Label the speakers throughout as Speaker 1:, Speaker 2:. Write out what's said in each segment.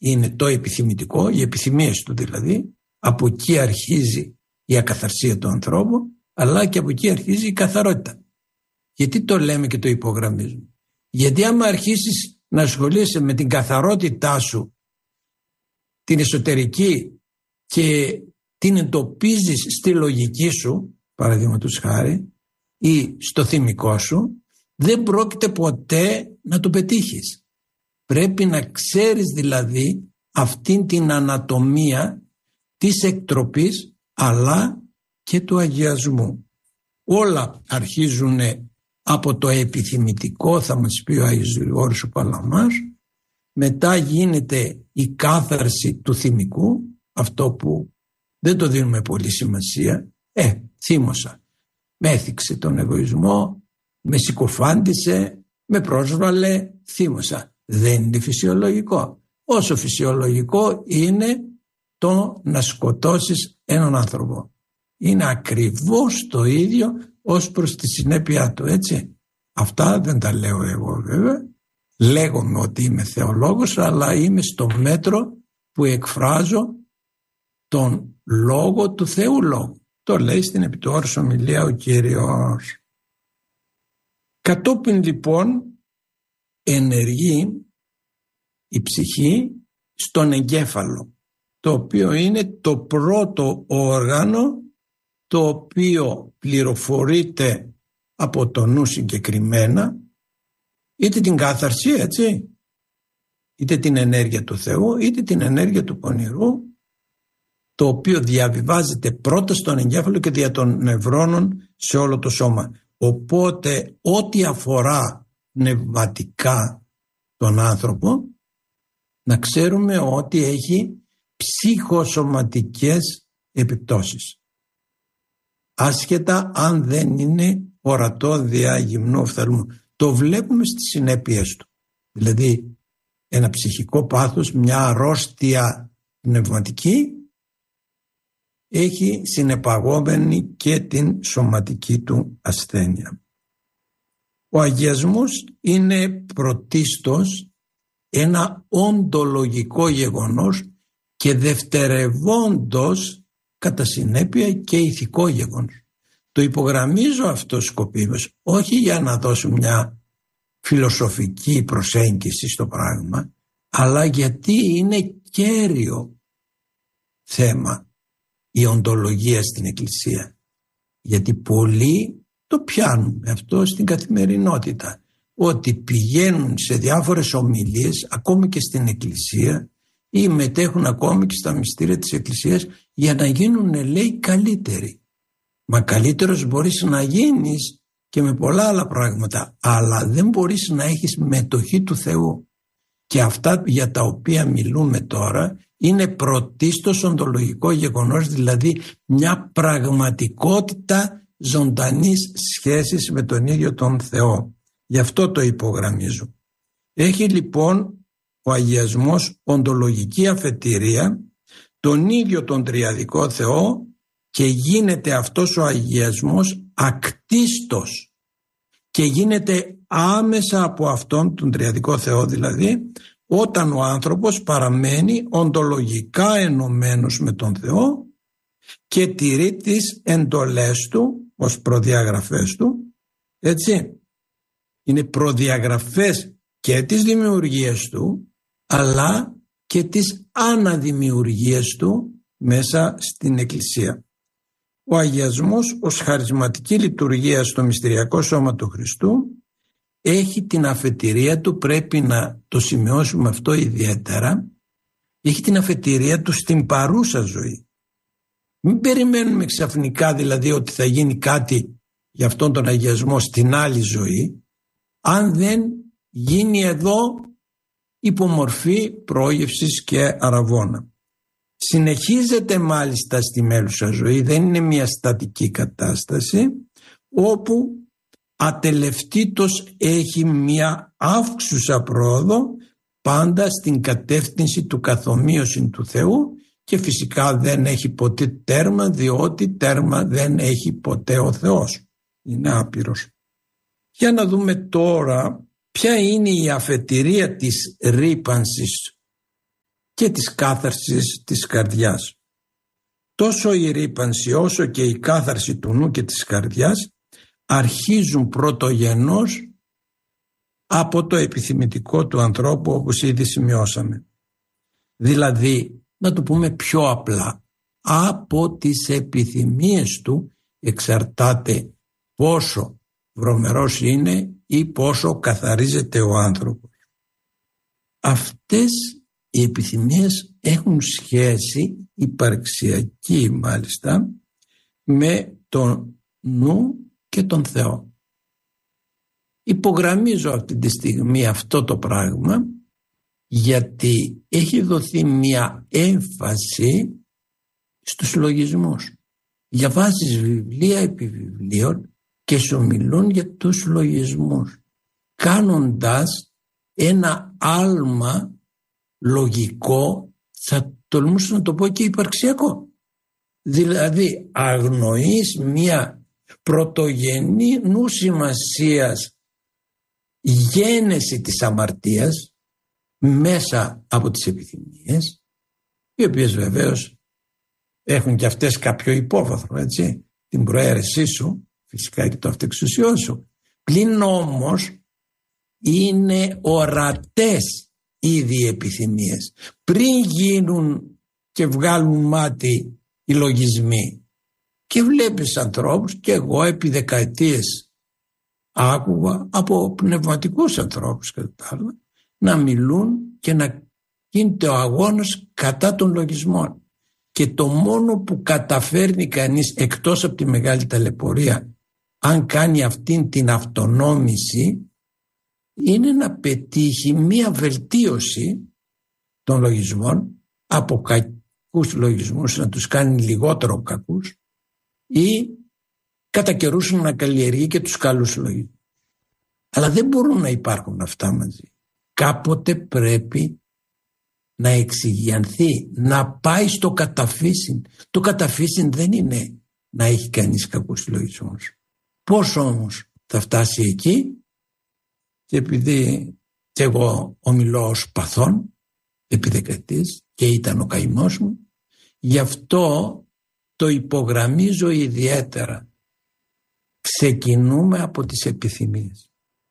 Speaker 1: είναι το επιθυμητικό, οι επιθυμίες του δηλαδή, από εκεί αρχίζει η ακαθαρσία του ανθρώπου, αλλά και από εκεί αρχίζει η καθαρότητα. Γιατί το λέμε και το υπογραμμίζουμε? Γιατί άμα αρχίσεις να ασχολείσαι με την καθαρότητά σου, την εσωτερική, και την εντοπίζεις στη λογική σου, παραδείγματος χάρη, ή στο θυμικό σου, δεν πρόκειται ποτέ να το πετύχεις. Πρέπει να ξέρεις δηλαδή αυτήν την ανατομία της εκτροπής αλλά και του αγιασμού. Όλα αρχίζουν από το επιθυμητικό, θα μας πει ο Άγιος Γρηγόρης ο Παλαμάς, μετά γίνεται η κάθαρση του θυμικού, αυτό που δεν το δίνουμε πολύ σημασία. Θύμωσα, με έθιξε τον εγωισμό, με συκοφάντησε, με πρόσβαλε, θύμωσα. Δεν είναι φυσιολογικό. Όσο φυσιολογικό είναι το να σκοτώσεις έναν άνθρωπο. Είναι ακριβώς το ίδιο ως προς τη συνέπειά του, έτσι. Αυτά δεν τα λέω εγώ βέβαια. Λέγομαι ότι είμαι θεολόγος, αλλά είμαι στο μέτρο που εκφράζω τον λόγο του Θεού λόγου. Το λέει στην επιτόρους ομιλία ο Κύριος. Κατόπιν λοιπόν ενεργεί η ψυχή στον εγκέφαλο, το οποίο είναι το πρώτο όργανο το οποίο πληροφορείται από το νου συγκεκριμένα, είτε την κάθαρση, έτσι, είτε την ενέργεια του Θεού, είτε την ενέργεια του πονηρού, το οποίο διαβιβάζεται πρώτα στον εγκέφαλο και δια των νευρώνων σε όλο το σώμα. Οπότε ό,τι αφορά πνευματικά τον άνθρωπο, να ξέρουμε ότι έχει ψυχοσωματικές επιπτώσεις. Άσχετα αν δεν είναι ορατό διά γυμνού οφθαλμού. Το βλέπουμε στις συνέπειες του. Δηλαδή ένα ψυχικό πάθος, μια αρρώστια πνευματική, έχει συνεπαγόμενη και την σωματική του ασθένεια. Ο αγιασμός είναι πρωτίστως ένα οντολογικό γεγονός και δευτερευόντως κατά συνέπεια και ηθικό γεγονός. Το υπογραμμίζω αυτό σκοπίμως, όχι για να δώσω μια φιλοσοφική προσέγγιση στο πράγμα, αλλά γιατί είναι κέριο θέμα η οντολογία στην Εκκλησία. Γιατί πολλοί το πιάνουν αυτό στην καθημερινότητα, ότι πηγαίνουν σε διάφορες ομιλίες, ακόμη και στην Εκκλησία, ή μετέχουν ακόμη και στα μυστήρια της Εκκλησίας για να γίνουν, λέει, καλύτεροι. Μα καλύτερος μπορείς να γίνεις και με πολλά άλλα πράγματα, αλλά δεν μπορείς να έχεις μετοχή του Θεού. Και αυτά για τα οποία μιλούμε τώρα είναι πρωτίστως οντολογικό γεγονός, δηλαδή μια πραγματικότητα ζωντανής σχέσης με τον ίδιο τον Θεό. Γι' αυτό το υπογραμμίζω. Έχει λοιπόν ο αγιασμός οντολογική αφετηρία, τον ίδιο τον τριαδικό Θεό, και γίνεται αυτός ο αγιασμός ακτίστος και γίνεται άμεσα από αυτόν τον τριαδικό Θεό, δηλαδή όταν ο άνθρωπος παραμένει οντολογικά ενωμένος με τον Θεό και τηρεί τις εντολές του ως προδιαγραφές του, έτσι. Είναι προδιαγραφές και της δημιουργίας του, αλλά και της αναδημιουργίας του μέσα στην Εκκλησία. Ο αγιασμός ως χαρισματική λειτουργία στο μυστηριακό σώμα του Χριστού έχει την αφετηρία του, πρέπει να το σημειώσουμε αυτό ιδιαίτερα, έχει την αφετηρία του στην παρούσα ζωή. Μην περιμένουμε ξαφνικά δηλαδή ότι θα γίνει κάτι για αυτόν τον αγιασμό στην άλλη ζωή, αν δεν γίνει εδώ υπομορφή πρόγευσης και αραβώνα. Συνεχίζεται μάλιστα στη μέλουσα ζωή, δεν είναι μια στατική κατάσταση, όπου ατελευτήτως έχει μια αύξουσα πρόοδο πάντα στην κατεύθυνση του καθομοίωση του Θεού, και φυσικά δεν έχει ποτέ τέρμα, διότι τέρμα δεν έχει ποτέ ο Θεός. Είναι άπειρος. Για να δούμε τώρα ποια είναι η αφετηρία της ρύπανσης και της κάθαρσης της καρδιάς. Τόσο η ρύπανση όσο και η κάθαρση του νου και της καρδιάς αρχίζουν πρωτογενώς από το επιθυμητικό του ανθρώπου, όπως ήδη σημειώσαμε. Δηλαδή, να το πούμε πιο απλά, από τις επιθυμίες του εξαρτάται πόσο βρωμερός είναι ή πόσο καθαρίζεται ο άνθρωπος. Αυτές οι επιθυμίες έχουν σχέση υπαρξιακή μάλιστα με τον νου και τον Θεό. Υπογραμμίζω αυτή τη στιγμή αυτό το πράγμα γιατί έχει δοθεί μια έμφαση στους λογισμούς. Διαβάζεις βιβλία επί βιβλίων και σου μιλούν για τους λογισμούς, κάνοντας ένα άλμα λογικό, θα τολμούσα να το πω και υπαρξιακό. Δηλαδή αγνοείς μια πρωτογενή νου σημασίας γένεση της αμαρτίας μέσα από τις επιθυμίες, οι οποίες βεβαίως έχουν και αυτές κάποιο υπόβαθρο, έτσι, την προαίρεσή σου, φυσικά και το αυτεξουσιό σου. Πλην όμως είναι ορατές ήδη οι επιθυμίες. Πριν γίνουν και βγάλουν μάτι οι λογισμοί. Και βλέπεις ανθρώπους, και εγώ επί δεκαετίες άκουγα από πνευματικούς ανθρώπους και τα άλλα, να μιλούν και να γίνεται ο αγώνας κατά των λογισμών. Και το μόνο που καταφέρνει κανείς εκτός από τη μεγάλη ταλαιπωρία, αν κάνει αυτήν την αυτονόμηση, είναι να πετύχει μία βελτίωση των λογισμών, από κακούς λογισμούς να τους κάνει λιγότερο κακούς ή κατά καιρούς να καλλιεργεί και τους καλούς λογισμούς. Αλλά δεν μπορούν να υπάρχουν αυτά μαζί. Κάποτε πρέπει να εξηγιανθεί, να πάει στο καταφύσιν. Το καταφύσιν δεν είναι να έχει κανείς κακούς λογισμούς. Πώς όμως θα φτάσει εκεί? Και επειδή και εγώ ομιλώ ως παθών επί δεκαετίες και ήταν ο καημός μου, γι' αυτό το υπογραμμίζω ιδιαίτερα. Ξεκινούμε από τις επιθυμίες.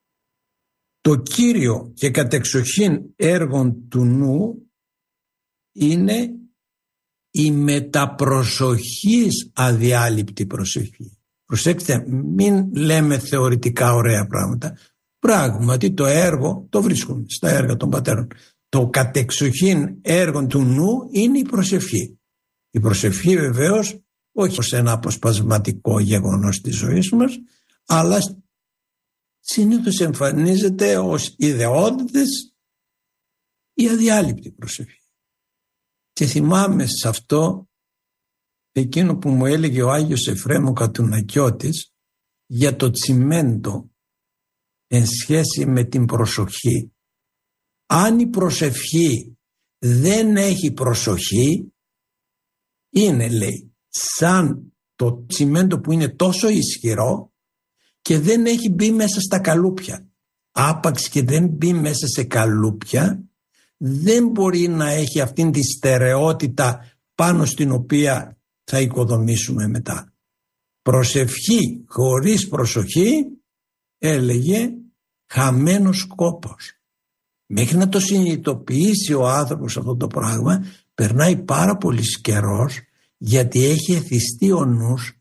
Speaker 1: Το κύριο και κατεξοχήν έργον του νου είναι η μεταπροσοχής αδιάλειπτη προσοχή. Προσέξτε, μην λέμε θεωρητικά ωραία πράγματα. Πράγματι το έργο το βρίσκουμε στα έργα των πατέρων. Το κατεξοχήν έργο του νου είναι η προσευχή. Η προσευχή βεβαίως όχι ως ένα αποσπασματικό γεγονός της ζωής μας, αλλά συνήθως εμφανίζεται ως ιδεώδης η αδιάλειπτη προσευχή. Και θυμάμαι σε αυτό εκείνο που μου έλεγε ο Άγιος Εφραίμ ο Κατουνακιώτης για το τσιμέντο εν σχέση με την προσοχή. Αν η προσευχή δεν έχει προσοχή, είναι, λέει, σαν το τσιμέντο που είναι τόσο ισχυρό και δεν έχει μπει μέσα στα καλούπια. Άπαξ και δεν μπει μέσα σε καλούπια, δεν μπορεί να έχει αυτήν τη στερεότητα πάνω στην οποία θα οικοδομήσουμε μετά. Προσευχή χωρίς προσοχή, έλεγε, χαμένος κόπος. Μέχρι να το συνειδητοποιήσει ο άνθρωπος αυτό το πράγμα, περνάει πάρα πολύ καιρός, γιατί έχει εθιστεί ο νους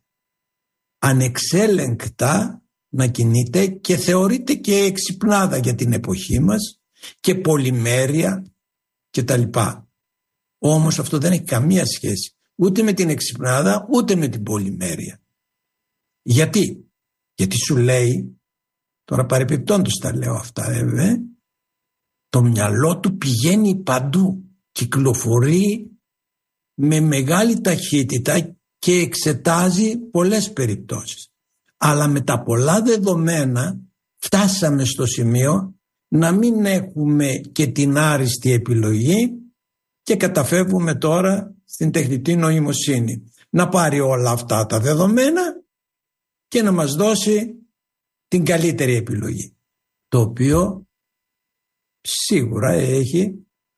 Speaker 1: ανεξέλεγκτα να κινείται και θεωρείται και εξυπνάδα για την εποχή μας και πολυμέρεια και τα λοιπά. Όμως αυτό δεν έχει καμία σχέση ούτε με την εξυπνάδα ούτε με την πολυμέρεια. Γιατί σου λέει, τώρα παρεπιπτόντως τα λέω αυτά βέβαια, το μυαλό του πηγαίνει παντού, κυκλοφορεί με μεγάλη ταχύτητα και εξετάζει πολλές περιπτώσεις. Αλλά με τα πολλά δεδομένα φτάσαμε στο σημείο να μην έχουμε και την άριστη επιλογή και καταφεύγουμε τώρα στην τεχνητή νοημοσύνη να πάρει όλα αυτά τα δεδομένα και να μας δώσει την καλύτερη επιλογή, το οποίο σίγουρα έχει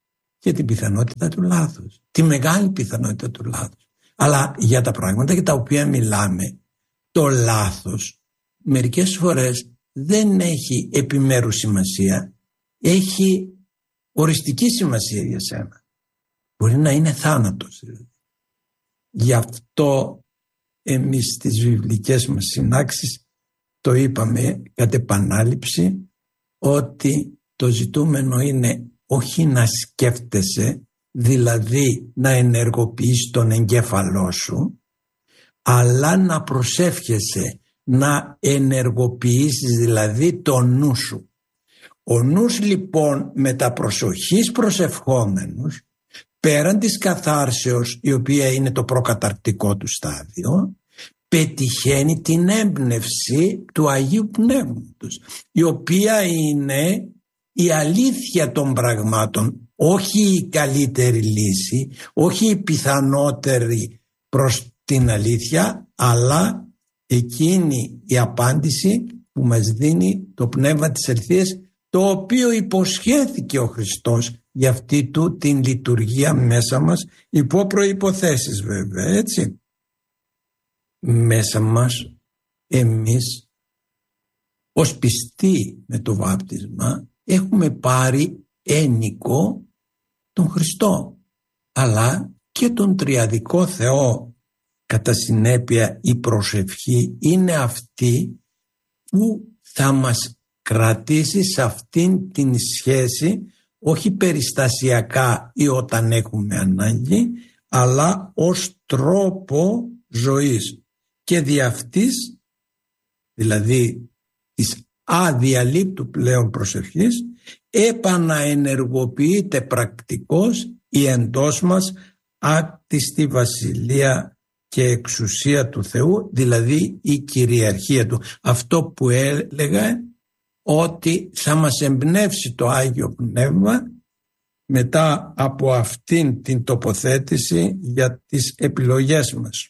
Speaker 1: και την πιθανότητα του λάθους, τη μεγάλη πιθανότητα του λάθους. Αλλά για τα πράγματα για τα οποία μιλάμε, το λάθος μερικές φορές δεν έχει επιμέρους σημασία, έχει οριστική σημασία για σένα. Μπορεί να είναι θάνατος. Γι' αυτό εμείς στις βιβλικές μας συνάξεις το είπαμε κατ' επανάληψη, ότι το ζητούμενο είναι όχι να σκέφτεσαι, δηλαδή να ενεργοποιείς τον εγκέφαλό σου, αλλά να προσεύχεσαι, να ενεργοποιήσεις δηλαδή το νου σου. Ο νους λοιπόν με τα προσοχής προσευχόμενους, πέραν της καθάρσεως, η οποία είναι το προκαταρκτικό του στάδιο, πετυχαίνει την έμπνευση του Αγίου Πνεύματος, η οποία είναι η αλήθεια των πραγμάτων, όχι η καλύτερη λύση, όχι η πιθανότερη προς την αλήθεια, αλλά εκείνη η απάντηση που μας δίνει το Πνεύμα της Αληθείας, το οποίο υποσχέθηκε ο Χριστός για αυτή του την λειτουργία μέσα μας, υπό προϋποθέσεις βέβαια, έτσι. Μέσα μας εμείς ως πιστοί με το βάπτισμα έχουμε πάρει ένικο τον Χριστό, αλλά και τον τριαδικό Θεό. Κατά συνέπεια η προσευχή είναι αυτή που θα μας κρατήσει σε αυτήν την σχέση, όχι περιστασιακά ή όταν έχουμε ανάγκη, αλλά ως τρόπο ζωής. Και δι' αυτής, δηλαδή της αδιαλείπτου πλέον προσευχής, επαναενεργοποιείται πρακτικώς η εντός μας άκτιστη βασιλεία και εξουσία του Θεού, δηλαδή η κυριαρχία του. Αυτό που έλεγα, ότι θα μας εμπνεύσει το Άγιο Πνεύμα μετά από αυτήν την τοποθέτηση για τις επιλογές μας.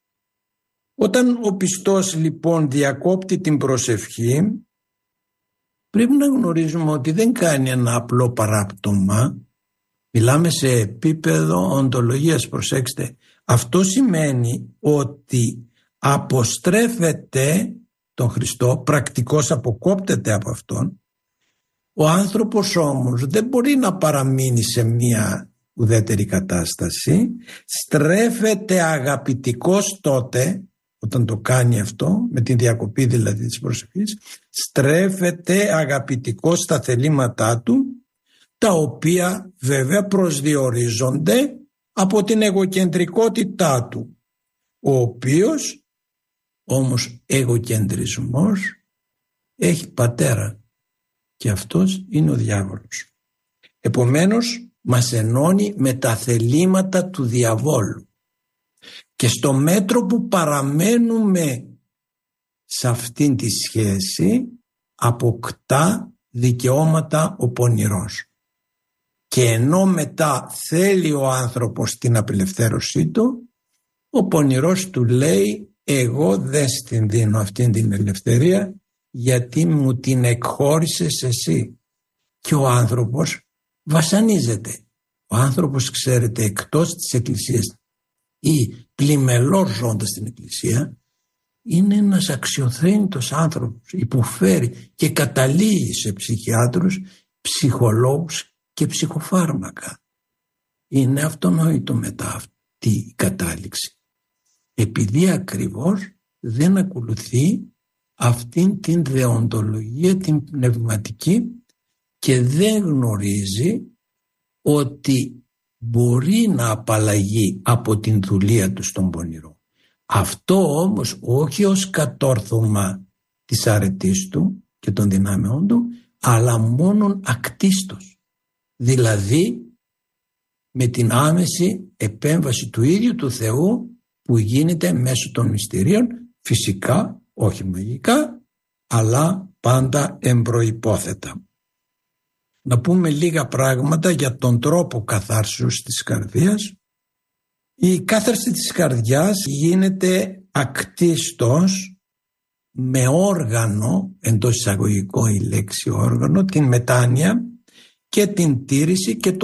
Speaker 1: Όταν ο πιστός λοιπόν διακόπτει την προσευχή, πρέπει να γνωρίζουμε ότι δεν κάνει ένα απλό παράπτωμα. Μιλάμε σε επίπεδο οντολογίας, προσέξτε. Αυτό σημαίνει ότι αποστρέφεται τον Χριστό, πρακτικώς αποκόπτεται από Αυτόν. Ο άνθρωπος όμως δεν μπορεί να παραμείνει σε μια ουδέτερη κατάσταση. Στρέφεται αγαπητικός τότε, όταν το κάνει αυτό, με την διακοπή δηλαδή της προσευχής, στρέφεται αγαπητικός στα θελήματά του, τα οποία βέβαια προσδιορίζονται από την εγωκεντρικότητά του, ο οποίος όμως εγωκεντρισμός έχει πατέρα και αυτός είναι ο διάβολος. Επομένως μας ενώνει με τα θελήματα του διαβόλου και στο μέτρο που παραμένουμε σε αυτήν τη σχέση αποκτά δικαιώματα ο πονηρός. Και ενώ μετά θέλει ο άνθρωπος την απελευθέρωσή του, ο πονηρός του λέει εγώ δεν στην δίνω αυτήν την ελευθερία γιατί μου την εκχώρησες εσύ. Και ο άνθρωπος βασανίζεται. Ο άνθρωπος, ξέρετε, εκτός της Εκκλησίας ή πλημελώς ζώντας στην Εκκλησία, είναι ένας αξιοθρήνητος άνθρωπος, υποφέρει και καταλήγει σε ψυχιάτρους, ψυχολόγους και ψυχοφάρμακα. Είναι αυτονόητο μετά αυτή η κατάληξη. Επειδή ακριβώς δεν ακολουθεί αυτήν την δεοντολογία την πνευματική και δεν γνωρίζει ότι μπορεί να απαλλαγεί από την δουλεία του στον πονηρό. Αυτό όμως όχι ως κατόρθωμα της αρετής του και των δυνάμεών του, αλλά μόνον ακτίστος. Δηλαδή με την άμεση επέμβαση του ίδιου του Θεού που γίνεται μέσω των μυστηρίων, φυσικά, όχι μαγικά, αλλά πάντα εμπροϋπόθετα. Να πούμε λίγα πράγματα για τον τρόπο καθάρσεως της καρδίας. Η κάθαρση της καρδιάς γίνεται ακτίστος με όργανο, εντός εισαγωγικών η λέξη όργανο, την μετάνοια και την τήρηση και τον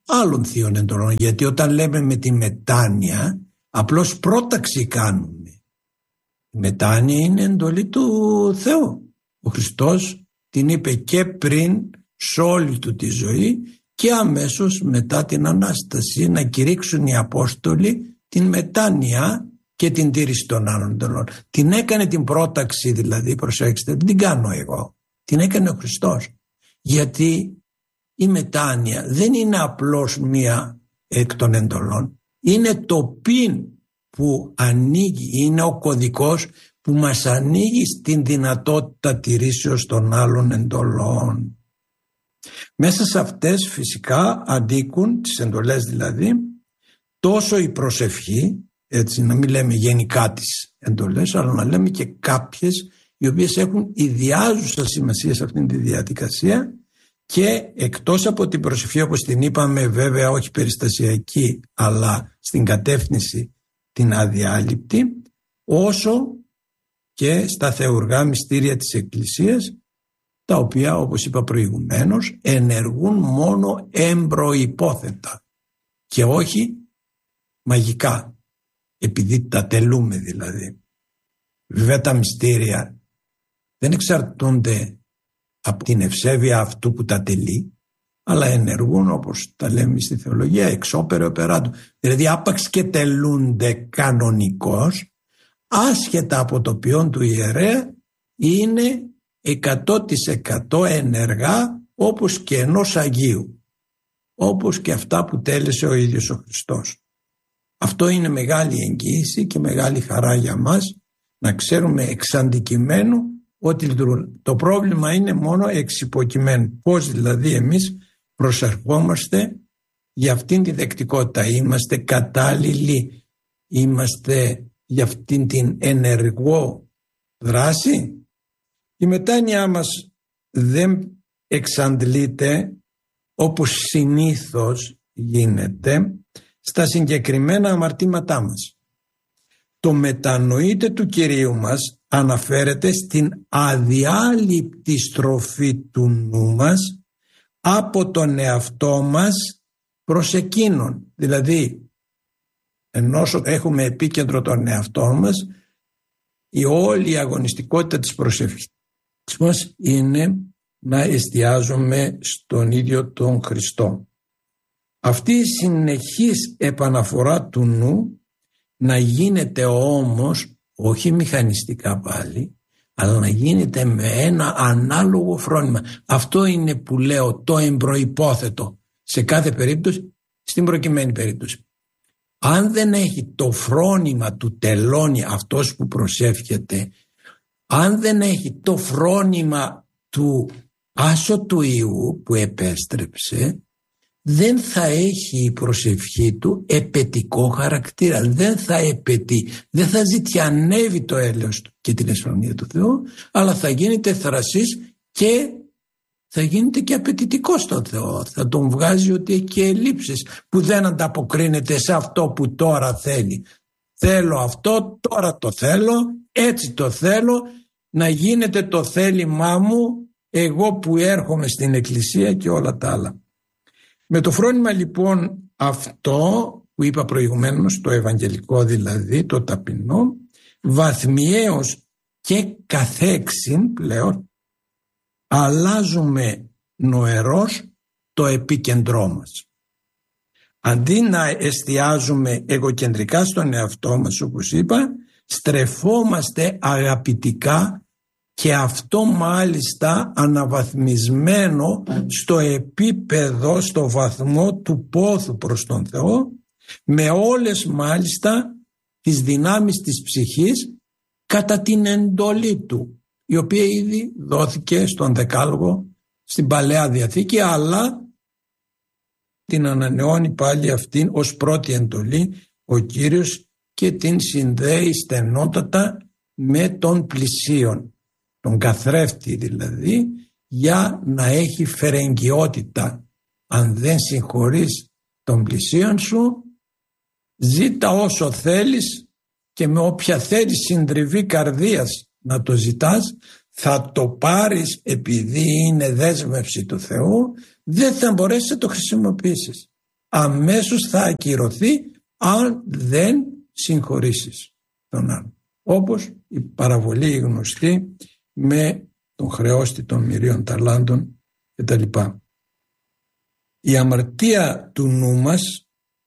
Speaker 1: άλλων θείων εντολών. Γιατί όταν λέμε με τη μετάνοια, απλώς πρόταξη κάνουμε. Η μετάνοια είναι εντολή του Θεού. Ο Χριστός την είπε και πριν σε όλη του τη ζωή και αμέσως μετά την Ανάσταση, να κηρύξουν οι Απόστολοι την μετάνοια και την τήρηση των άλλων εντολών. Την έκανε την πρόταξη, δηλαδή, προσέξτε, δεν την κάνω εγώ. Την έκανε ο Χριστός. Γιατί η μετάνοια δεν είναι απλώς μία εκ των εντολών. Είναι το πιν που ανοίγει, είναι ο κωδικός που μας ανοίγει στην δυνατότητα τηρήσεως των άλλων εντολών. Μέσα σε αυτές φυσικά αντίκουν, τις εντολές δηλαδή, τόσο η προσευχή, έτσι να μην λέμε γενικά τις εντολές, αλλά να λέμε και κάποιες οι οποίες έχουν ιδιάζουσα σημασία σε αυτήν τη διαδικασία, και εκτός από την προσευχή, όπως την είπαμε, βέβαια όχι περιστασιακή, αλλά στην κατεύθυνση την αδιάλειπτη, όσο και στα θεουργά μυστήρια της Εκκλησίας, τα οποία, όπως είπα προηγουμένως, ενεργούν μόνο εμπροϋπόθετα και όχι μαγικά, επειδή τα τελούμε δηλαδή. Βέβαια τα μυστήρια δεν εξαρτούνται από την ευσέβεια αυτού που τα τελεί, αλλά ενεργούν, όπως τα λέμε στη θεολογία, εξώπερ οπεράντου. Δηλαδή άπαξ και τελούνται κανονικώς, άσχετα από το ποιόν του ιερέα, είναι 100% ενεργά, όπως και ενός Αγίου, όπως και αυτά που τέλεσε ο ίδιος ο Χριστός. Αυτό είναι μεγάλη εγγύηση και μεγάλη χαρά για μας, να ξέρουμε εξ αντικειμένου ότι λειτουργούν. Το πρόβλημα είναι μόνο εξ υποκειμένου. Πώς δηλαδή εμείς προσερχόμαστε για αυτήν τη δεκτικότητα. Είμαστε κατάλληλοι, είμαστε για αυτήν την ενεργό δράση. Η μετάνοια μας δεν εξαντλείται όπως συνήθως γίνεται στα συγκεκριμένα αμαρτήματά μας. Το μετανοείται του Κυρίου μας αναφέρεται στην αδιάλειπτη στροφή του νου μας από τον εαυτό μας προς εκείνον. Δηλαδή, ενώ έχουμε επίκεντρο τον εαυτό μας, η όλη η αγωνιστικότητα της προσευχής μας είναι να εστιάζουμε στον ίδιο τον Χριστό. Αυτή η συνεχής επαναφορά του νου να γίνεται όμως όχι μηχανιστικά πάλι, αλλά να γίνεται με ένα ανάλογο φρόνημα. Αυτό είναι που λέω το εμπροϋπόθετο σε κάθε περίπτωση, στην προκειμένη περίπτωση. Αν δεν έχει το φρόνημα του τελώνει αυτός που προσεύχεται, αν δεν έχει το φρόνημα του άσο του Ιού που επέστρεψε, δεν θα έχει η προσευχή του επαιτικό χαρακτήρα. Δεν θα επαιτεί, δεν θα ζητιανεύει το έλεος του και την εσφρονία του Θεού, αλλά θα γίνεται θρασής και θα γίνεται και απαιτητικό στον Θεό. Θα τον βγάζει ότι έχει και ελλείψεις που δεν ανταποκρίνεται σε αυτό που τώρα θέλει. Θέλω αυτό, τώρα το θέλω, έτσι το θέλω, να γίνεται το θέλημά μου εγώ που έρχομαι στην Εκκλησία και όλα τα άλλα. Με το φρόνημα λοιπόν αυτό που είπα προηγουμένως, το ευαγγελικό δηλαδή, το ταπεινό, βαθμιαίως και καθέξιν πλέον αλλάζουμε νοερός το επίκεντρό μας. Αντί να εστιάζουμε εγωκεντρικά στον εαυτό μας, όπως είπα, στρεφόμαστε αγαπητικά, και αυτό μάλιστα αναβαθμισμένο στο επίπεδο, στο βαθμό του πόθου προς τον Θεό, με όλες μάλιστα τις δυνάμεις της ψυχής κατά την εντολή του, η οποία ήδη δόθηκε στον Δεκάλογο στην Παλαιά Διαθήκη, αλλά την ανανεώνει πάλι αυτήν ως πρώτη εντολή ο Κύριος και την συνδέει στενότατα με τον πλησίον, τον καθρέφτη δηλαδή, για να έχει φερεγγιότητα. Αν δεν συγχωρείς τον πλησίον σου, ζήτα όσο θέλεις και με όποια θέλεις συντριβή καρδίας να το ζητάς, θα το πάρεις, επειδή είναι δέσμευση του Θεού, δεν θα μπορέσεις να το χρησιμοποιήσεις. αμέσως θα ακυρωθεί αν δεν συγχωρήσεις τον άλλον. Όπως η παραβολή γνωστή με τον χρεώστη των μυρίων ταλάντων κτλ. Η αμαρτία του νου μας,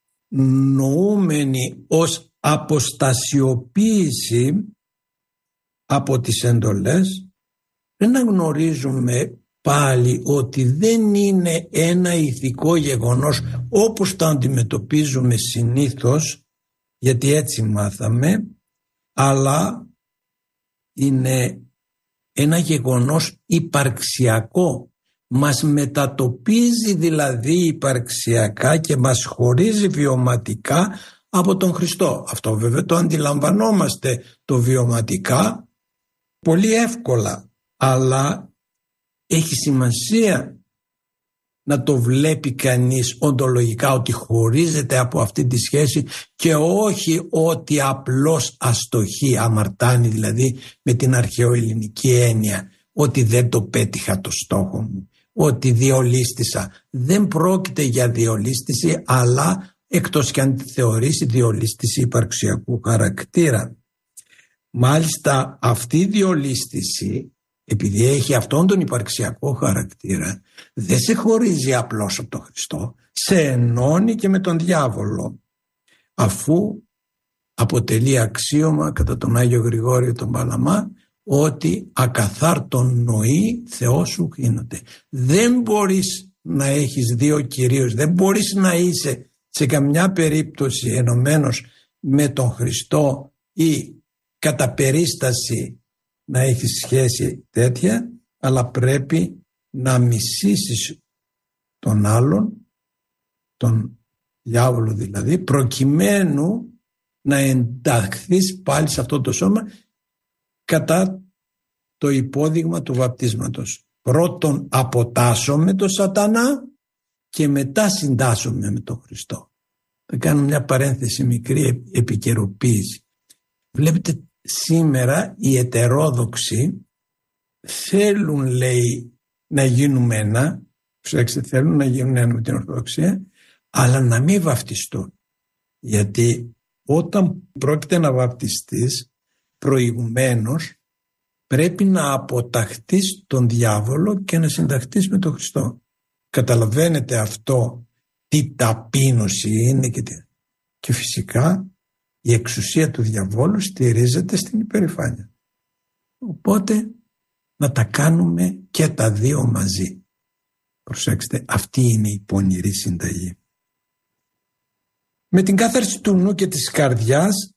Speaker 1: νοούμενη ως αποστασιοποίηση από τις εντολές, δεν γνωρίζουμε πάλι ότι δεν είναι ένα ηθικό γεγονός όπως το αντιμετωπίζουμε συνήθως, γιατί έτσι μάθαμε, αλλά είναι ένα γεγονός υπαρξιακό. Μας μετατοπίζει δηλαδή υπαρξιακά και μας χωρίζει βιωματικά από τον Χριστό. Αυτό βέβαια το αντιλαμβανόμαστε το βιωματικά πολύ εύκολα, αλλά έχει σημασία να το βλέπει κανείς οντολογικά ότι χωρίζεται από αυτή τη σχέση και όχι ότι απλώς αστοχεί, αμαρτάνει δηλαδή με την αρχαιοελληνική έννοια, ότι δεν το πέτυχα το στόχο μου, ότι διολίστησα. Δεν πρόκειται για διολίστηση, αλλά εκτός και αν τη θεωρήσει διολίστηση υπαρξιακού χαρακτήρα. Μάλιστα αυτή η διολίστηση, επειδή έχει αυτόν τον υπαρξιακό χαρακτήρα, δεν σε χωρίζει απλώς από τον Χριστό, σε ενώνει και με τον διάβολο, αφού αποτελεί αξίωμα κατά τον Άγιο Γρηγόριο τον Παλαμά ότι ακαθάρτον νοεί Θεός σου γίνεται. Δεν μπορείς να έχεις δύο κυρίους, δεν μπορείς να είσαι σε καμιά περίπτωση ενωμένος με τον Χριστό ή κατά περίσταση να έχεις σχέση τέτοια, αλλά πρέπει να μισήσεις τον άλλον, τον διάβολο δηλαδή, προκειμένου να ενταχθείς πάλι σε αυτό το σώμα κατά το υπόδειγμα του βαπτίσματος. Πρώτον αποτάσσομαι τον σατανά και μετά συντάσσομαι με τον Χριστό. Θα κάνω μια παρένθεση μικρή επικαιροποίηση. Βλέπετε σήμερα οι ετερόδοξοι θέλουν, λέει, να γίνουμε ένα, θέλουν να γίνουν ένα με την Ορθοδοξία, αλλά να μην βαπτιστούν. Γιατί όταν πρόκειται να βαπτιστείς, προηγουμένως πρέπει να αποταχτείς τον διάβολο και να συνταχτείς με τον Χριστό. Καταλαβαίνετε αυτό τι ταπείνωση είναι και φυσικά η εξουσία του διαβόλου στηρίζεται στην υπερηφάνεια. Οπότε να τα κάνουμε και τα δύο μαζί. Προσέξτε, αυτή είναι η πονηρή συνταγή. Με την κάθαρση του νου και της καρδιάς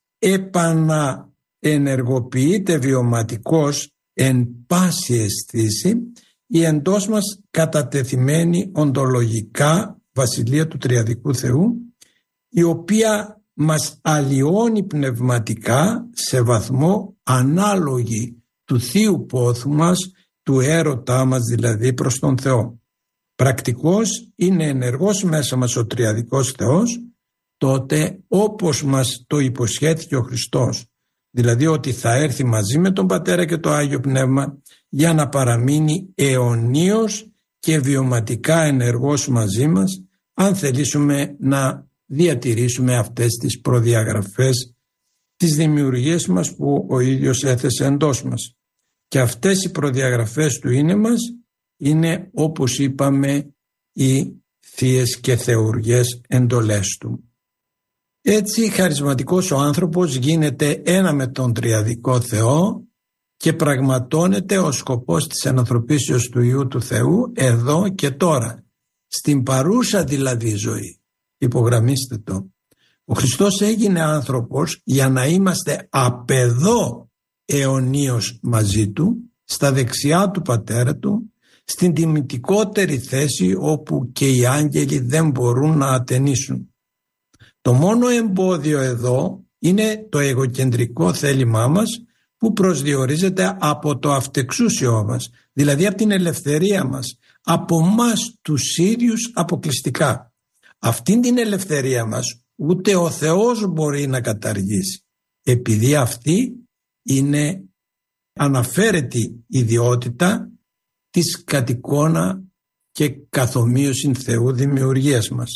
Speaker 1: επαναενεργοποιείται βιωματικώς εν πάση αισθήση η εντός μας κατατεθειμένη οντολογικά βασιλεία του Τριαδικού Θεού, η οποία μας αλλοιώνει πνευματικά σε βαθμό ανάλογη του θείου πόθου μας, του έρωτά μας δηλαδή προς τον Θεό. Πρακτικός είναι ενεργός μέσα μας ο Τριαδικός Θεός, τότε όπως μας το υποσχέθηκε ο Χριστός, δηλαδή ότι θα έρθει μαζί με τον Πατέρα και το Άγιο Πνεύμα για να παραμείνει αιωνίως και βιωματικά ενεργός μαζί μας, αν θελήσουμε να διατηρήσουμε αυτές τις προδιαγραφές της δημιουργίας μας που ο ίδιος έθεσε εντός μας. Και αυτές οι προδιαγραφές του είναι μας είναι, όπως είπαμε, οι θείες και θεουργές εντολές του. Έτσι χαρισματικός ο άνθρωπος γίνεται ένα με τον Τριαδικό Θεό και πραγματώνεται ο σκοπός της ενανθρωπίσεως του Υιού του Θεού εδώ και τώρα, στην παρούσα δηλαδή ζωή. Υπογραμμίστε το. Ο Χριστός έγινε άνθρωπος για να είμαστε απεδώ αιωνίως μαζί του, στα δεξιά του Πατέρα του, στην τιμητικότερη θέση όπου και οι άγγελοι δεν μπορούν να ατενίσουν. Το μόνο εμπόδιο εδώ είναι το εγωκεντρικό θέλημά μας που προσδιορίζεται από το αυτεξούσιό μας, δηλαδή από την ελευθερία μας, από μας τους ίδιους αποκλειστικά. Αυτήν την ελευθερία μας ούτε ο Θεός μπορεί να καταργήσει, επειδή αυτή είναι αναφέρετη ιδιότητα της κατ' εικόνα και καθομοίωσιν Θεού δημιουργίας μας.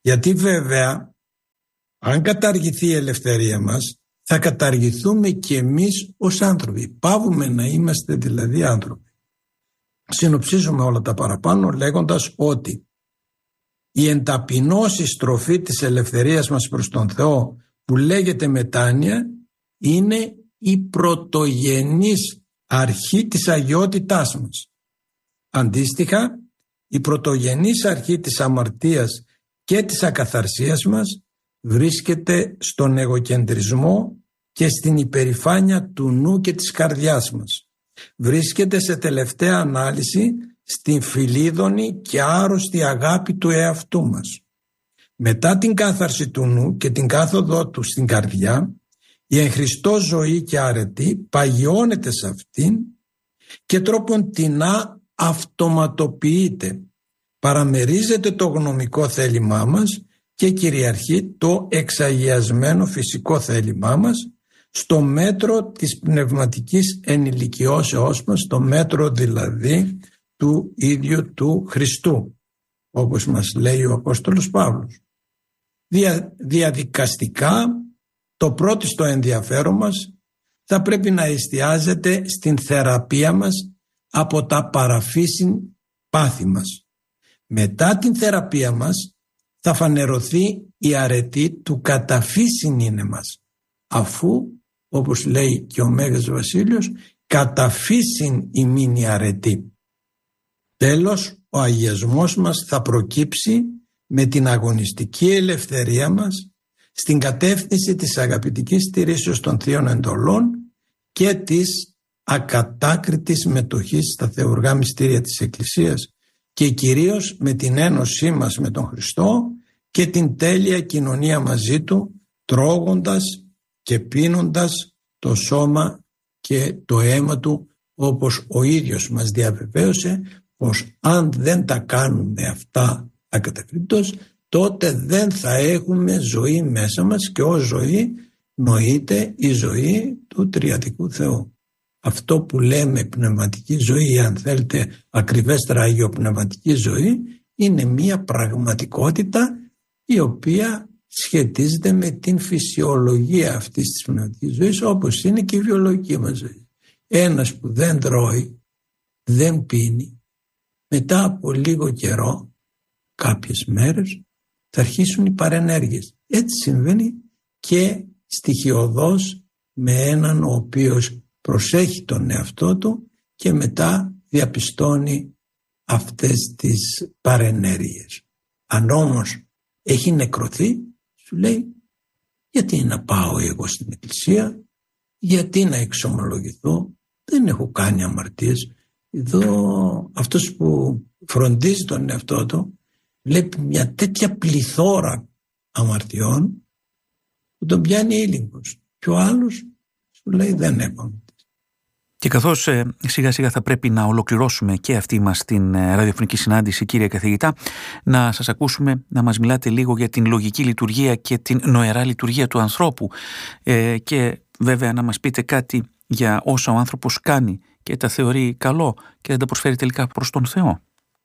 Speaker 1: Γιατί βέβαια αν καταργηθεί η ελευθερία μας, θα καταργηθούμε και εμείς ως άνθρωποι. Πάβουμε να είμαστε δηλαδή άνθρωποι. Συνοψίζουμε όλα τα παραπάνω λέγοντας ότι η ενταπεινώση στροφή της ελευθερίας μας προς τον Θεό, που λέγεται μετάνοια, είναι η πρωτογενής αρχή της αγιότητάς μας. Αντίστοιχα, η πρωτογενής αρχή της αμαρτίας και της ακαθαρσίας μας βρίσκεται στον εγωκεντρισμό και στην υπερηφάνεια του νου και της καρδιάς μας. Βρίσκεται σε τελευταία ανάλυση στην φιλίδωνη και άρρωστη αγάπη του εαυτού μας. Μετά την κάθαρση του νου και την κάθοδό του στην καρδιά, η εν Χριστώ ζωή και αρετή παγιώνεται σε αυτήν και τρόποντινά αυτοματοποιείται. Παραμερίζεται το γνωμικό θέλημά μας και κυριαρχεί το εξαγιασμένο φυσικό θέλημά μας στο μέτρο της πνευματικής ενηλικιώσεώς μας, στο μέτρο δηλαδή του ίδιου του Χριστού, όπως μας λέει ο Απόστολος Παύλος. Διαδικαστικά το πρώτο στο ενδιαφέρον μας θα πρέπει να εστιάζεται στην θεραπεία μας από τα παραφύσιν πάθη μας. Μετά την θεραπεία μας θα φανερωθεί η αρετή του καταφύσιν είναι μας, αφού, όπως λέει και ο Μέγας Βασίλειος, καταφύσιν ημίν η αρετή. Τέλος, ο αγιασμός μας θα προκύψει με την αγωνιστική ελευθερία μας στην κατεύθυνση της αγαπητικής στηρίσεως των Θείων Εντολών και της ακατάκριτης μετοχής στα θεουργά μυστήρια της Εκκλησίας και κυρίως με την ένωσή μας με τον Χριστό και την τέλεια κοινωνία μαζί Του, τρώγοντας και πίνοντας το σώμα και το αίμα Του, όπως ο ίδιος μας διαβεβαίωσε πως αν δεν τα κάνουμε αυτά ακατακρίτως, τότε δεν θα έχουμε ζωή μέσα μας και ως ζωή νοείται η ζωή του τριαδικού Θεού. Αυτό που λέμε πνευματική ζωή, αν θέλετε ακριβέστερα αγιοπνευματική ζωή, είναι μια πραγματικότητα η οποία σχετίζεται με την φυσιολογία αυτής της πνευματικής ζωής, όπως είναι και η βιολογική μας ζωή. Ένας που δεν τρώει, δεν πίνει, μετά από λίγο καιρό, κάποιες μέρες, θα αρχίσουν οι παρενέργειες. Έτσι συμβαίνει και στοιχειωδώς με έναν ο οποίος προσέχει τον εαυτό του και μετά διαπιστώνει αυτές τις παρενέργειες. Αν όμως έχει νεκρωθεί, σου λέει, γιατί να πάω εγώ στην εκκλησία, γιατί να εξομολογηθώ, δεν έχω κάνει αμαρτίες. Εδώ αυτός που φροντίζει τον εαυτό του βλέπει μια τέτοια πληθώρα αμαρτιών που τον πιάνει ήλιγκος και ο άλλος σου λέει δεν έχω.
Speaker 2: Και καθώς σιγά σιγά θα πρέπει να ολοκληρώσουμε και αυτή μας την ραδιοφωνική συνάντηση, κύριε καθηγητά, να σας ακούσουμε να μας μιλάτε λίγο για την λογική λειτουργία και την νοερά λειτουργία του ανθρώπου και βέβαια να μας πείτε κάτι για όσα ο άνθρωπος κάνει και τα θεωρεί καλό και δεν τα προσφέρει τελικά προς τον Θεό.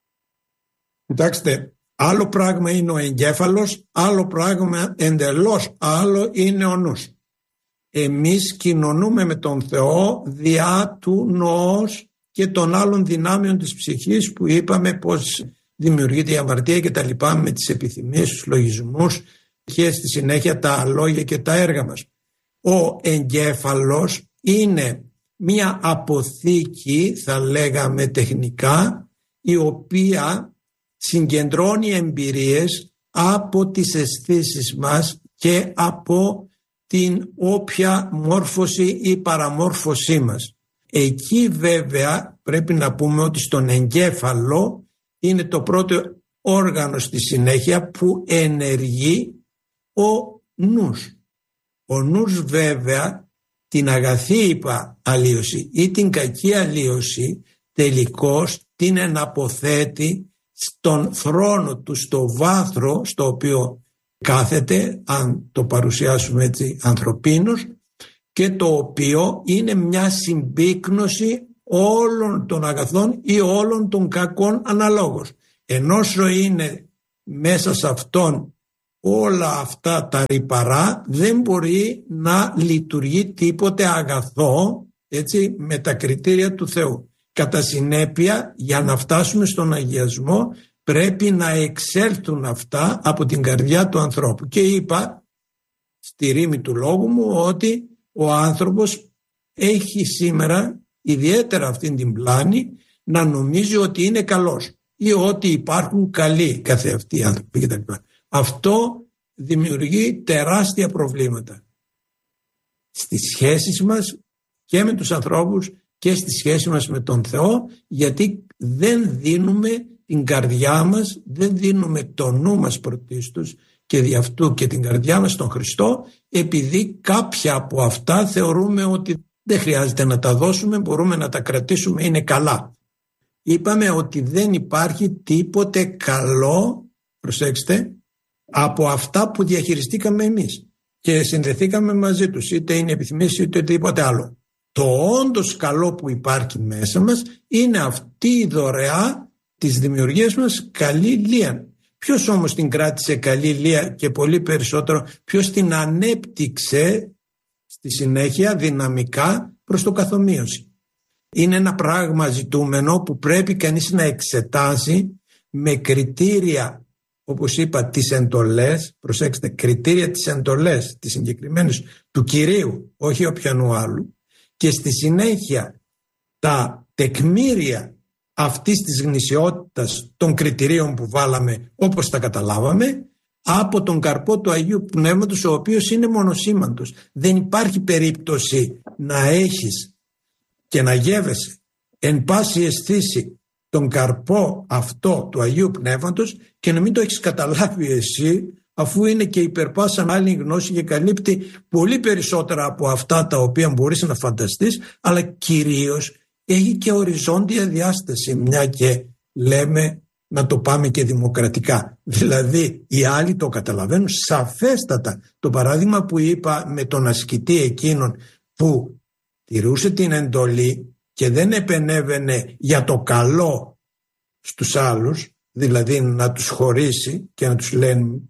Speaker 1: Κοιτάξτε, άλλο πράγμα είναι ο εγκέφαλος, άλλο πράγμα εντελώς άλλο είναι ο νους. Εμείς κοινωνούμε με τον Θεό διά του νοός και των άλλων δυνάμεων της ψυχής που είπαμε πως δημιουργείται η αμαρτία και τα λοιπά με τις επιθυμίες, τους λογισμούς και στη συνέχεια τα λόγια και τα έργα μας. Ο εγκέφαλος είναι μια αποθήκη, θα λέγαμε τεχνικά, η οποία συγκεντρώνει εμπειρίες από τις αισθήσεις μας και από την όποια μόρφωση ή παραμόρφωσή μας. Εκεί βέβαια πρέπει να πούμε ότι στον εγκέφαλο είναι το πρώτο όργανο στη συνέχεια που ενεργεί ο νους. Ο νους βέβαια την αγαθή είπα αλλίωση ή την κακή αλλίωση τελικώς την εναποθέτει στον θρόνο του, στο βάθρο στο οποίο κάθεται, αν το παρουσιάσουμε έτσι ανθρωπίνως, και το οποίο είναι μια συμπίκνωση όλων των αγαθών ή όλων των κακών αναλόγως. Ενώ είναι μέσα σε αυτόν όλα αυτά τα ρυπαρά δεν μπορεί να λειτουργεί τίποτε αγαθό, έτσι, με τα κριτήρια του Θεού. Κατά συνέπεια, για να φτάσουμε στον αγιασμό πρέπει να εξέλθουν αυτά από την καρδιά του ανθρώπου. Και είπα στη ρήμη του λόγου μου ότι ο άνθρωπος έχει σήμερα ιδιαίτερα αυτήν την πλάνη να νομίζει ότι είναι καλός ή ότι υπάρχουν καλοί καθεαυτοί άνθρωποι κτλ. Αυτό δημιουργεί τεράστια προβλήματα στις σχέσεις μας και με τους ανθρώπους και στη σχέση μας με τον Θεό, γιατί δεν δίνουμε την καρδιά μας, δεν δίνουμε το νου μας πρωτίστως και δι' αυτού και την καρδιά μας στον Χριστό, επειδή κάποια από αυτά θεωρούμε ότι δεν χρειάζεται να τα δώσουμε, μπορούμε να τα κρατήσουμε, είναι καλά. Είπαμε ότι δεν υπάρχει τίποτε καλό, προσέξτε, από αυτά που διαχειριστήκαμε εμείς και συνδεθήκαμε μαζί τους, είτε είναι επιθυμίες είτε οτιδήποτε άλλο. Το όντως καλό που υπάρχει μέσα μας είναι αυτή η δωρεά της δημιουργίας μας, καλή λία. Ποιος όμως την κράτησε καλή λία και πολύ περισσότερο ποιος την ανέπτυξε στη συνέχεια δυναμικά προς το καθομοίωση. Είναι ένα πράγμα ζητούμενο που πρέπει κανείς να εξετάσει με κριτήρια, όπως είπα, τις εντολές, προσέξτε, κριτήρια τις εντολές, τις συγκεκριμένες του Κυρίου, όχι όποιανού άλλου, και στη συνέχεια τα τεκμήρια αυτής της γνησιότητας των κριτηρίων που βάλαμε όπως τα καταλάβαμε από τον καρπό του Αγίου Πνεύματος, ο οποίος είναι μονοσήμαντος. Δεν υπάρχει περίπτωση να έχεις και να γεύεσαι εν πάση αισθήση τον καρπό αυτό του Αγίου Πνεύματος και να μην το έχεις καταλάβει εσύ, αφού είναι και υπερπάσαν άλλη γνώση και καλύπτει πολύ περισσότερα από αυτά τα οποία μπορείς να φανταστείς, αλλά κυρίως έχει και οριζόντια διάσταση, μια και λέμε να το πάμε και δημοκρατικά. Δηλαδή οι άλλοι το καταλαβαίνουν σαφέστατα. Το παράδειγμα που είπα με τον ασκητή εκείνον που τηρούσε την εντολή και δεν επενέβαινε για το καλό στους άλλους, δηλαδή να τους χωρίσει και να τους λένε,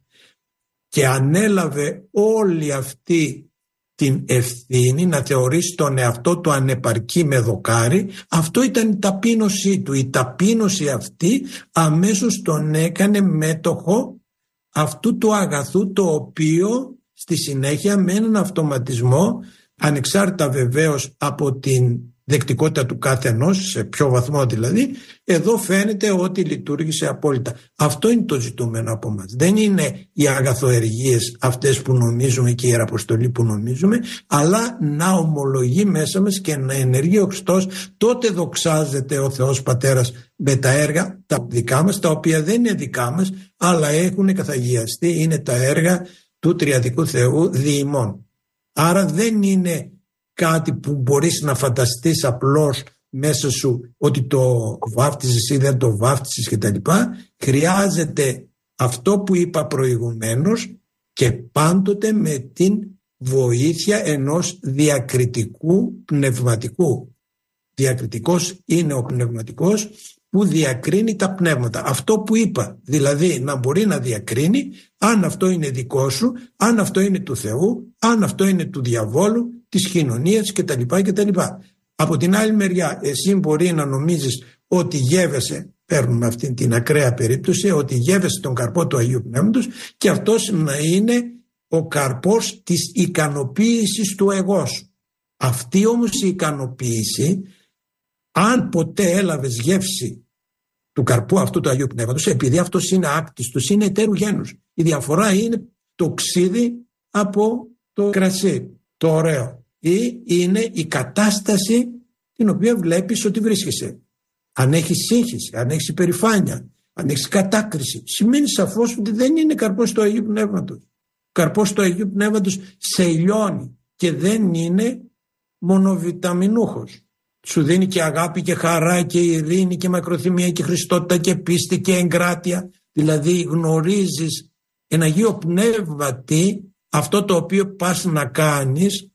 Speaker 1: και ανέλαβε όλη αυτή την ευθύνη να θεωρήσει τον εαυτό του ανεπαρκή με δοκάρι, αυτό ήταν η ταπείνωσή του. Η ταπείνωση αυτή αμέσως τον έκανε μέτοχο αυτού του αγαθού, το οποίο στη συνέχεια με έναν αυτοματισμό, ανεξάρτητα βεβαίως από την δεκτικότητα του κάθε ενός, σε ποιο βαθμό δηλαδή, εδώ φαίνεται ότι λειτουργήσε απόλυτα. Αυτό είναι το ζητούμενο από μας. Δεν είναι οι αγαθοεργίες αυτές που νομίζουμε και η ιεραποστολή που νομίζουμε, αλλά να ομολογεί μέσα μας και να ενεργεί ο Χριστός. Τότε δοξάζεται ο Θεός Πατέρας με τα έργα τα δικά μας, τα οποία δεν είναι δικά μας, αλλά έχουν καθαγιαστεί, είναι τα έργα του Τριαδικού Θεού δι' ημών. Άρα δεν είναι κάτι που μπορείς να φανταστείς απλώς μέσα σου ότι το βάφτισες ή δεν το βάφτισες κτλ. Χρειάζεται αυτό που είπα προηγουμένως και πάντοτε με την βοήθεια ενός διακριτικού πνευματικού. Διακριτικός είναι ο πνευματικός που διακρίνει τα πνεύματα. Αυτό που είπα, δηλαδή να μπορεί να διακρίνει αν αυτό είναι δικό σου, αν αυτό είναι του Θεού, αν αυτό είναι του διαβόλου, της κοινωνίας κτλ. Από την άλλη μεριά εσύ μπορεί να νομίζεις ότι γεύεσαι, παίρνουμε αυτή την ακραία περίπτωση, ότι γεύεσαι τον καρπό του Αγίου Πνεύματος και αυτός να είναι ο καρπός της ικανοποίησης του εγώ σου. Αυτή όμως η ικανοποίηση, αν ποτέ έλαβες γεύση του καρπού αυτού του Αγίου Πνεύματος, επειδή αυτός είναι άκτιστος, είναι εταίρου γένους. Η διαφορά είναι το ξύδι από το κρασί, το ωραίο, ή είναι η κατάσταση την οποία βλέπεις ότι βρίσκεσαι. Αν έχεις σύγχυση, αν έχεις υπερηφάνεια, αν έχεις κατάκριση, σημαίνει σαφώς ότι δεν είναι καρπός του Αγίου Πνεύματος. Ο καρπός του Αγίου Πνεύματος σε λιώνει και δεν είναι μονοβιταμινούχος. Σου δίνει και αγάπη και χαρά και ειρήνη και μακροθυμία και χριστότητα και πίστη και εγκράτεια. Δηλαδή γνωρίζεις εν Αγίο Πνεύματι αυτό το οποίο πας να κάνεις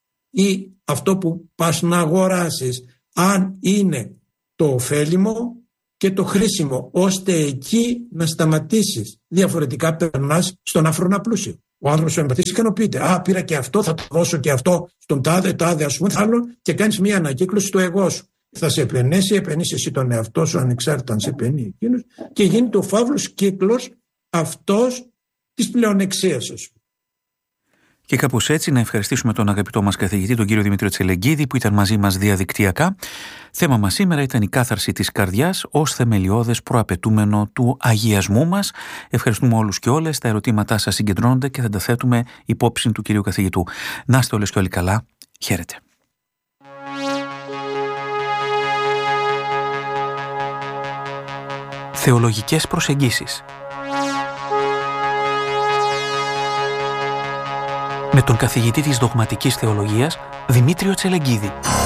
Speaker 1: ή αυτό που πας να αγοράσεις, αν είναι το ωφέλιμο και το χρήσιμο, ώστε εκεί να σταματήσεις. Διαφορετικά περνάς στον άφρονα πλούσιο. Ο άνθρωπος με εμπαθής ικανοποιείται. Πήρα και αυτό, θα το δώσω και αυτό στον τάδε, ας πούμε, άλλο, και κάνεις μια ανακύκλωση του εγώ σου. Θα σε επενέσει, επενείς εσύ τον εαυτό σου, ανεξάρτητα αν σε επενεί εκείνος, και γίνεται ο φαύλος κύκλος αυτός της πλεονεξίας σου.
Speaker 2: Και κάπως έτσι να ευχαριστήσουμε τον αγαπητό μας καθηγητή, τον κύριο Δημήτριο Τσελεγκίδη, που ήταν μαζί μας διαδικτυακά. Θέμα μας σήμερα ήταν η κάθαρση της καρδιάς ως θεμελιώδες προαπαιτούμενο του αγιασμού μας. Ευχαριστούμε όλους και όλες. Τα ερωτήματά σας συγκεντρώνονται και θα τα θέτουμε υπόψη του κυρίου καθηγητού. Να είστε όλες και όλοι καλά. Χαίρετε. Θεολογικές προσεγγίσεις με τον καθηγητή της Δογματικής Θεολογίας Δημήτριο Τσελεγκίδη.